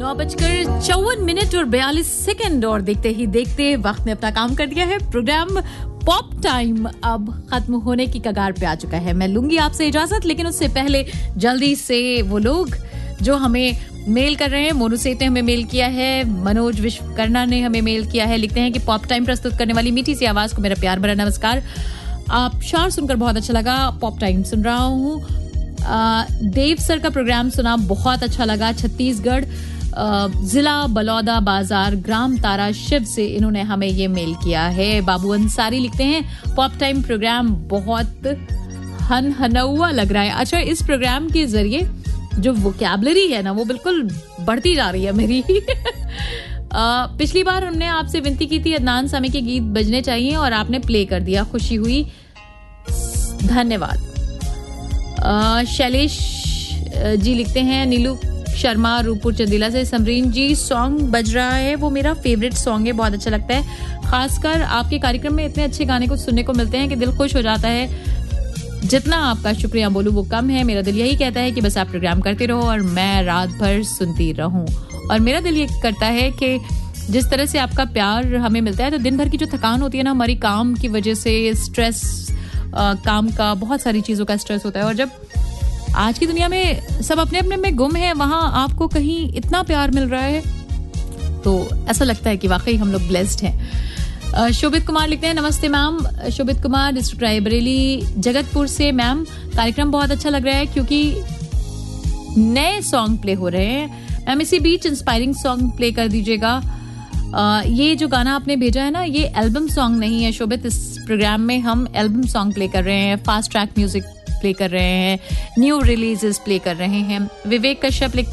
9:54 और 42 सेकंड और देखते ही देखते वक्त ने अपना काम कर दिया है। प्रोग्राम पॉप टाइम अब खत्म होने की कगार पे आ चुका है। मैं लूंगी आपसे इजाजत, लेकिन उससे पहले जल्दी से वो लोग जो हमें मेल कर रहे हैं। मोनू सेठ ने हमें मेल किया है, मनोज विश्वकर्मा ने हमें मेल किया है। लिखते हैं कि पॉप टाइम प्रस्तुत करने वाली मीठी सी आवाज को मेरा प्यार भरा नमस्कार। आप शार सुनकर बहुत अच्छा लगा। पॉप टाइम सुन रहा हूँ। देव सर का प्रोग्राम सुना, बहुत अच्छा लगा। छत्तीसगढ़ जिला बलौदा बाजार ग्राम तारा शिव से इन्होंने हमें ये मेल किया है। बाबू अंसारी लिखते हैं पॉप टाइम प्रोग्राम बहुत हनहनौआ लग रहा है। अच्छा, इस प्रोग्राम के जरिए जो वोकैबुलरी है ना वो बिल्कुल बढ़ती जा रही है मेरी। पिछली बार हमने आपसे विनती की थी अदनान सामी के गीत बजने चाहिए और आपने प्ले कर दिया, खुशी हुई, धन्यवाद। शैलेश जी लिखते हैं नीलू शर्मा रूपपुर चंदीला से, समरीन जी सॉन्ग बज रहा है, वो मेरा फेवरेट सॉन्ग है, बहुत अच्छा लगता है। खासकर आपके कार्यक्रम में इतने अच्छे गाने को सुनने को मिलते हैं कि दिल खुश हो जाता है। जितना आपका शुक्रिया बोलूं वो कम है। मेरा दिल यही कहता है कि बस आप प्रोग्राम करते रहो और मैं रात भर सुनती रहूं। और मेरा दिल ये करता है कि जिस तरह से आपका प्यार हमें मिलता है तो दिन भर की जो थकान होती है ना हमारी काम की वजह से, स्ट्रेस, काम का, बहुत सारी चीजों का स्ट्रेस होता है, और जब आज की दुनिया में सब अपने अपने में गुम है, वहां आपको कहीं इतना प्यार मिल रहा है तो ऐसा लगता है कि वाकई हम लोग ब्लेस्ड हैं। शोभित कुमार लिखते हैं नमस्ते मैम। शोभित कुमार डिस्ट्रिक्ट रायबरेली जगतपुर से, मैम कार्यक्रम बहुत अच्छा लग रहा है क्योंकि नए सॉन्ग प्ले हो रहे हैं। मैम इसी बीच इंस्पायरिंग सॉन्ग प्ले कर दीजिएगा। ये जो गाना आपने भेजा है ना ये एल्बम सॉन्ग नहीं है शोभित। इस प्रोग्राम में हम एल्बम सॉन्ग प्ले कर रहे हैं, फास्ट ट्रैक म्यूजिक प्ले कर रहे हैं, न्यू रिलीजेस प्ले कर रहे हैं। विवेक कश्यप लिखते